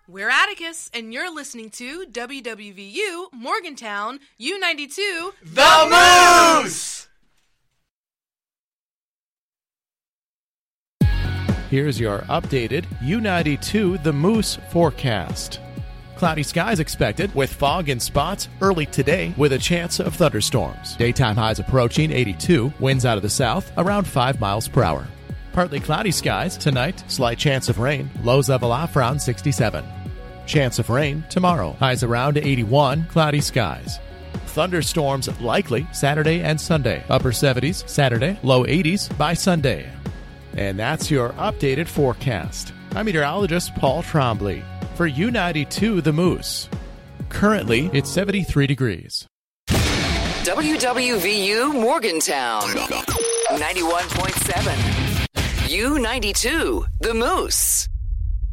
We're Atticus, and you're listening to WWVU Morgantown U92 The Moose! Here's your updated U92 The Moose forecast. Cloudy skies expected with fog in spots early today with a chance of thunderstorms. Daytime highs approaching 82, winds out of the south around 5 miles per hour. Partly cloudy skies tonight, slight chance of rain, lows level off around 67. Chance of rain tomorrow, highs around 81, cloudy skies. Thunderstorms likely Saturday and Sunday, upper 70s Saturday, low 80s by Sunday. And that's your updated forecast. I'm meteorologist Paul Trombley for U92 The Moose. Currently, it's 73 degrees. WWVU Morgantown 91.7. U92 The Moose.